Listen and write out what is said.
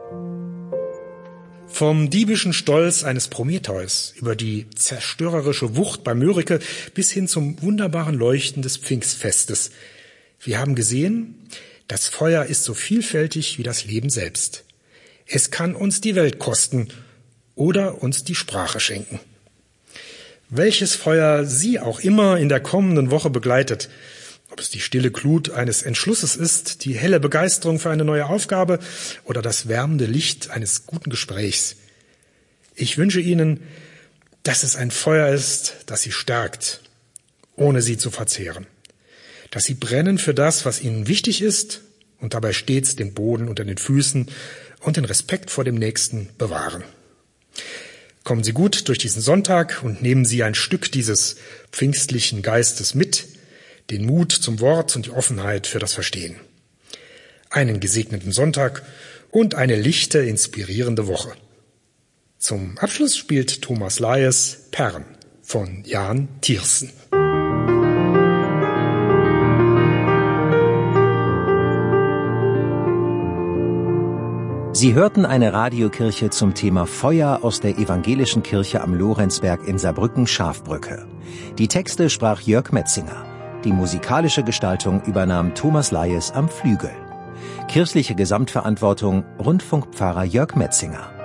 Vom diebischen Stolz eines Prometheus über die zerstörerische Wucht bei Mörike bis hin zum wunderbaren Leuchten des Pfingstfestes. Wir haben gesehen, das Feuer ist so vielfältig wie das Leben selbst. Es kann uns die Welt kosten oder uns die Sprache schenken. Welches Feuer Sie auch immer in der kommenden Woche begleitet, ob es die stille Glut eines Entschlusses ist, die helle Begeisterung für eine neue Aufgabe oder das wärmende Licht eines guten Gesprächs. Ich wünsche Ihnen, dass es ein Feuer ist, das Sie stärkt, ohne Sie zu verzehren. Dass Sie brennen für das, was Ihnen wichtig ist und dabei stets den Boden unter den Füßen und den Respekt vor dem Nächsten bewahren. Kommen Sie gut durch diesen Sonntag und nehmen Sie ein Stück dieses pfingstlichen Geistes mit, den Mut zum Wort und die Offenheit für das Verstehen. Einen gesegneten Sonntag und eine lichte, inspirierende Woche. Zum Abschluss spielt Thomas Layes Perren von Jan Tiersen. Sie hörten eine Radiokirche zum Thema Feuer aus der Evangelischen Kirche am Lorenzberg in Saarbrücken-Scharfbrücke. Die Texte sprach Jörg Metzinger. Die musikalische Gestaltung übernahm Thomas Layes am Flügel. Kirchliche Gesamtverantwortung Rundfunkpfarrer Jörg Metzinger.